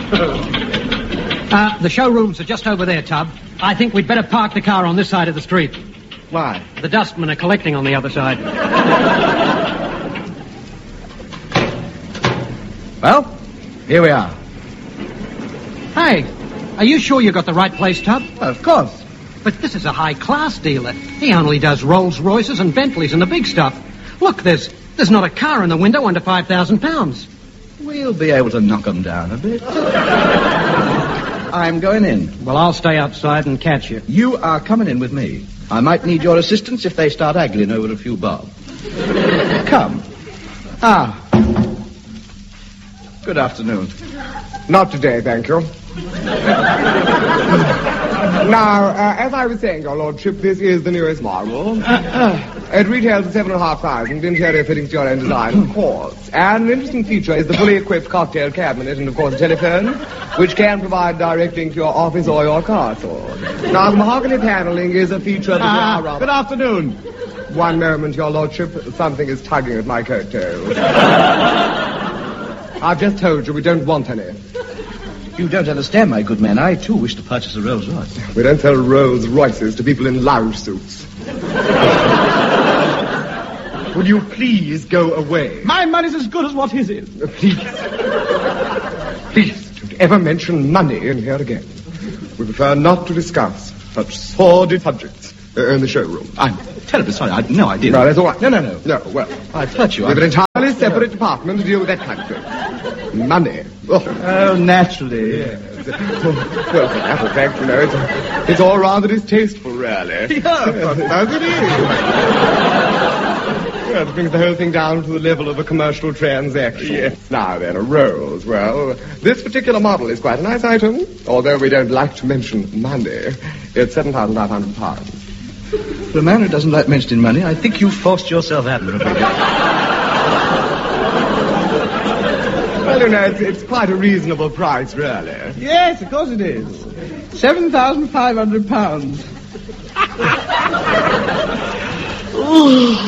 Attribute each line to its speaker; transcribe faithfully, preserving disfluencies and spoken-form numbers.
Speaker 1: Uh, the showrooms are just over there, Tub. I think we'd better park the car on this side of the street.
Speaker 2: Why?
Speaker 1: The dustmen are collecting on the other side.
Speaker 2: Well, here we are.
Speaker 1: Hey, are you sure you got the right place, Tub?
Speaker 2: Well, of course.
Speaker 1: But this is a high-class dealer. He only does Rolls Royces and Bentleys and the big stuff. Look, there's there's not a car in the window under five thousand pounds.
Speaker 2: We'll be able to knock them down a bit. I'm going in.
Speaker 1: Well, I'll stay outside and catch you.
Speaker 2: You are coming in with me. I might need your assistance if they start haggling over a few bob. Come. Ah. Good afternoon.
Speaker 3: Not today, thank you. Now, uh, as I was saying, your lordship, this is the newest model. It retails at seven and a half thousand, interior fittings to your own design, of course. And an interesting feature is the fully equipped cocktail cabinet and, of course, a telephone, which can provide direct link to your office or your castle. Now, the mahogany paneling is a feature that
Speaker 2: Ah,
Speaker 3: you are rather...
Speaker 2: good afternoon.
Speaker 3: One moment, your lordship. Something is tugging at my coattails. I've just told you we don't want any.
Speaker 2: You don't understand, my good man. I, too, wish to purchase a Rolls Royce.
Speaker 3: We don't sell Rolls Royces to people in lounge suits. Would you please go away?
Speaker 2: My money's as good as what his is.
Speaker 3: Uh, Please. Please, don't ever mention money in here again. We prefer not to discuss such sordid subjects uh, in the showroom.
Speaker 2: I'm terribly sorry. I no idea.
Speaker 3: No, that's all right.
Speaker 2: No, no, no.
Speaker 3: No, well,
Speaker 2: I've hurt you.
Speaker 3: we have an entirely separate department to deal with that kind of thing. Money. Oh,
Speaker 2: Oh, naturally.
Speaker 3: yes. Well, for that effect, you know, it's, it's all rather distasteful, really.
Speaker 2: Yeah,
Speaker 3: As it is. Well, it brings the whole thing down to the level of a commercial transaction. Yes. Now then, a Rolls. Well, this particular model is quite a nice item, although we don't like to mention money. It's seven thousand five hundred pounds.
Speaker 2: For a man who doesn't like mentioning money, I think you've forced yourself admirably.
Speaker 3: Well, you know, it's, it's quite a reasonable price, really.
Speaker 2: Yes, of course it is. Seven thousand five hundred pounds.